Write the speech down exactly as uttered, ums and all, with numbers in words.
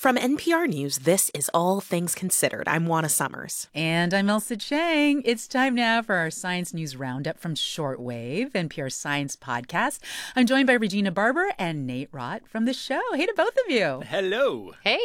From N P R News, this is All Things Considered. I'm Juana Summers. And I'm Elsa Chang. It's time now for our Science News Roundup from Shortwave, N P R's science podcast. I'm joined by Regina Barber and Nate Rott from the show. Hey to both of you. Hello. Hey.